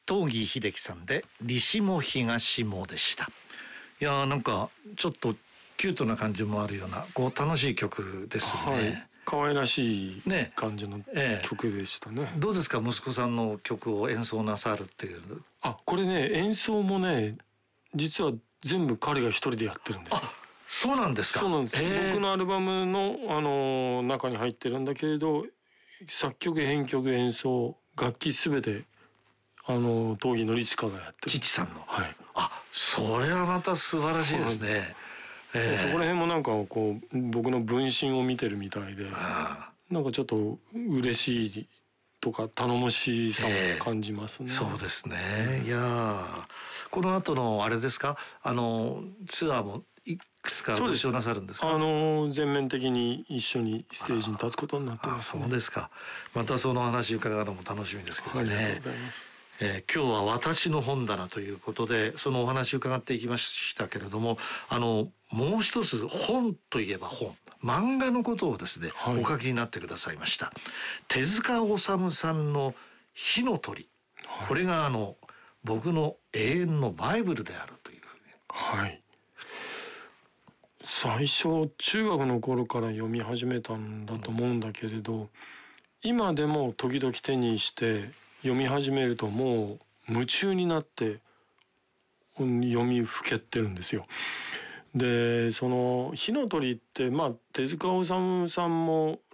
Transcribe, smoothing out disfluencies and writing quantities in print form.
東儀秀樹さんで西も東もでした。いやー、なんかちょっとキュートな感じもあるような楽しい曲ですね。 はい、可愛らしい感じの曲でしたね。 どうですか、息子さんの曲を演奏なさるっていう。 これね、演奏もね、実は全部彼が一人でやってるんですよ。 そうなんですか。 そうなんです。僕のアルバムの、中に入ってるんだけれど、作曲、編曲、演奏、楽器すべて東儀典親がやってる。 父さんの。 はい。 それはまた素晴らしいですね。 そこら辺もなんか僕の分身を見てるみたいで、なんかちょっと嬉しいとか頼もしさを感じますね。 そうですね。いやこの後のあれですか、ツアーもいくつかご一緒なさるんですか？ 全面的に一緒にステージに立つことになってますね。 そうですか。またその話伺うのも楽しみですけどね。 ありがとうございます。 今日は私の本棚ということでそのお話を伺っていきましたけれども、もう一つ本といえば本、漫画のことをですね、お書きになってくださいました。手塚治虫さんの火の鳥、これが僕の永遠のバイブルであるというふうに。 はい。最初中学の頃から読み始めたんだと思うんだけれど、今でも時々手にして読み始めるともう夢中になって読みふけってるんですよ。で、その火の鳥って手塚治虫さんも